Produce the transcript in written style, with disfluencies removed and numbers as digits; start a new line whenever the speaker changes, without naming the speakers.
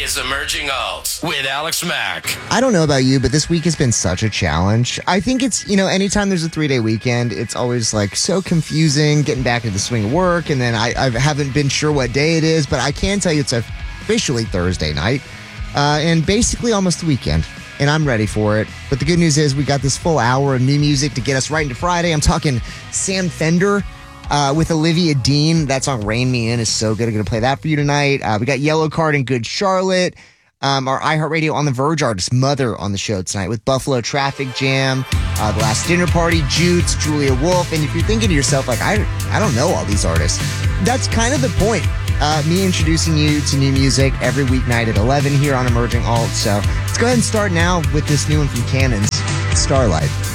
is Emerging Alt with Alex Mack.
I don't know about you, but this week has been such a challenge. I think it's, anytime there's a 3-day weekend, it's always like so confusing getting back into the swing of work. And then I haven't been sure what day it is, but I can tell you it's officially Thursday night and basically almost the weekend. And I'm ready for it. But the good news is we got this full hour of new music to get us right into Friday. I'm talking Sam Fender with Olivia Dean. That song Rain Me In is so good. I'm going to play that for you tonight. We got Yellow Card and Good Charlotte. Our iHeartRadio On the Verge artist Mother on the show tonight with Buffalo Traffic Jam, The Last Dinner Party, Jutes, Julia Wolf. And if you're thinking to yourself, like, I don't know all these artists, that's kind of the point. Me introducing you to new music every weeknight at 11 here on Emerging Alt. So let's go ahead and start now with this new one from Cannons, Starlight.